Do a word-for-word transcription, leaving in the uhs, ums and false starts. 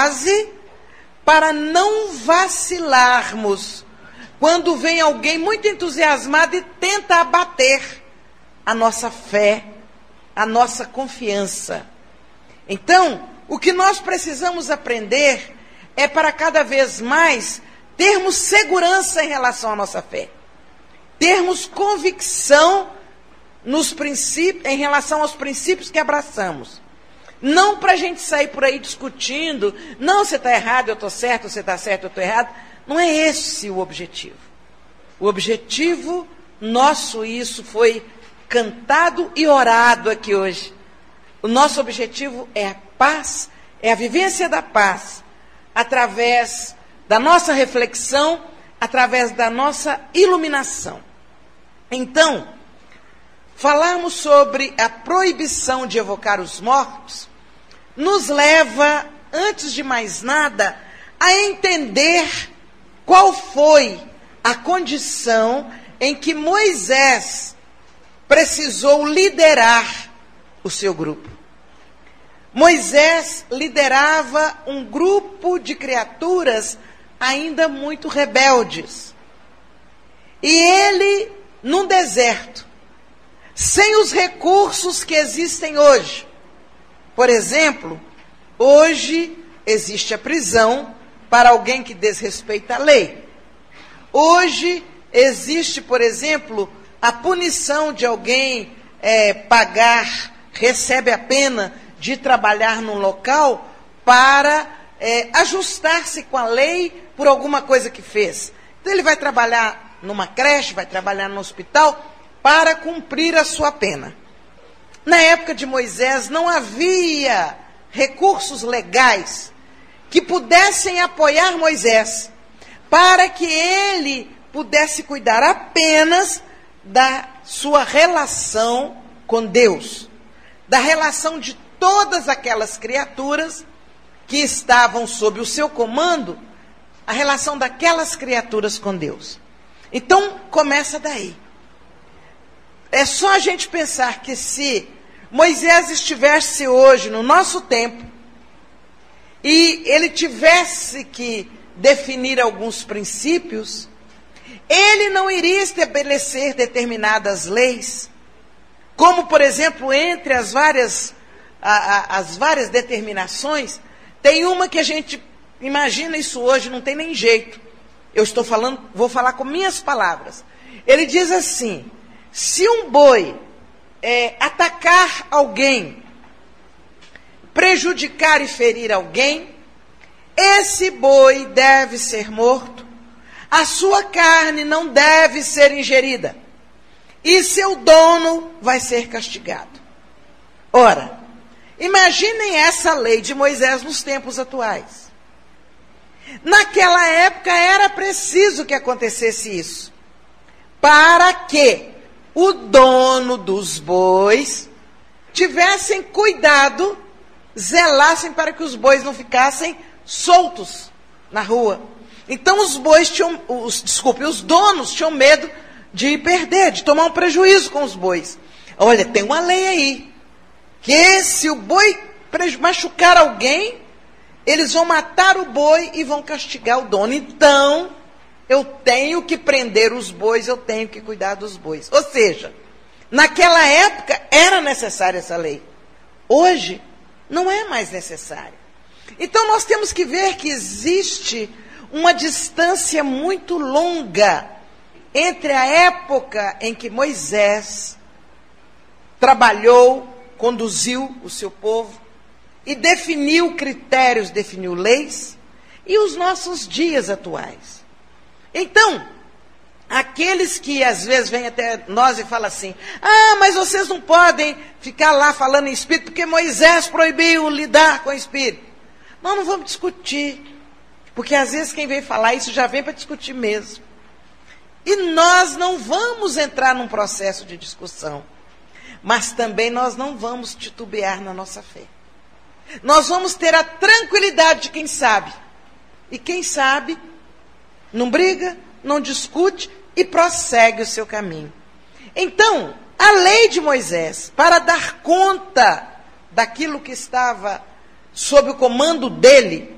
base para não vacilarmos quando vem alguém muito entusiasmado e tenta abater a nossa fé, a nossa confiança. Então, o que nós precisamos aprender é para cada vez mais termos segurança em relação à nossa fé. Termos convicção nos princípios, em relação aos princípios que abraçamos. Não para a gente sair por aí discutindo, não, você está errado, eu estou certo, você está certo, eu estou errado. Não é esse o objetivo. O objetivo nosso, isso foi cantado e orado aqui hoje. O nosso objetivo é a paz, é a vivência da paz, através da nossa reflexão, através da nossa iluminação. Então, falarmos sobre a proibição de evocar os mortos, nos leva, antes de mais nada, a entender qual foi a condição em que Moisés precisou liderar o seu grupo. Moisés liderava um grupo de criaturas ainda muito rebeldes. E ele, num deserto, sem os recursos que existem hoje. Por exemplo, hoje existe a prisão para alguém que desrespeita a lei. Hoje existe, por exemplo, a punição de alguém é, pagar, recebe a pena de trabalhar num local para é, ajustar-se com a lei por alguma coisa que fez. Então ele vai trabalhar numa creche, vai trabalhar no hospital para cumprir a sua pena. Na época de Moisés não havia recursos legais que pudessem apoiar Moisés para que ele pudesse cuidar apenas da sua relação com Deus, da relação de todas aquelas criaturas que estavam sob o seu comando, a relação daquelas criaturas com Deus. Então, começa daí. É só a gente pensar que se Moisés estivesse hoje, no nosso tempo, e ele tivesse que definir alguns princípios, ele não iria estabelecer determinadas leis, como, por exemplo, entre as várias, a, a, as várias determinações, tem uma que a gente imagina isso hoje, não tem nem jeito. Eu estou falando, vou falar com minhas palavras. Ele diz assim: se um boi é, atacar alguém, prejudicar e ferir alguém, esse boi deve ser morto, a sua carne não deve ser ingerida, e seu dono vai ser castigado. Ora, imaginem essa lei de Moisés nos tempos atuais. Naquela época era preciso que acontecesse isso, para que o dono dos bois tivessem cuidado, zelassem para que os bois não ficassem soltos na rua. Então os bois tinham, os, desculpe, os donos tinham medo de perder, de tomar um prejuízo com os bois. Olha, tem uma lei aí, que se o boi machucar alguém, eles vão matar o boi e vão castigar o dono. Então, eu tenho que prender os bois, eu tenho que cuidar dos bois. Ou seja, naquela época era necessária essa lei. Hoje, não é mais necessária. Então, nós temos que ver que existe uma distância muito longa entre a época em que Moisés trabalhou, conduziu o seu povo e definiu critérios, definiu leis, e os nossos dias atuais. Então, aqueles que às vezes vêm até nós e falam assim: ah, mas vocês não podem ficar lá falando em espírito, porque Moisés proibiu lidar com o espírito. Nós não vamos discutir, porque às vezes quem vem falar isso já vem para discutir mesmo. E nós não vamos entrar num processo de discussão, mas também nós não vamos titubear na nossa fé. Nós vamos ter a tranquilidade de quem sabe. E quem sabe não briga, não discute e prossegue o seu caminho. Então, a lei de Moisés, para dar conta daquilo que estava sob o comando dele,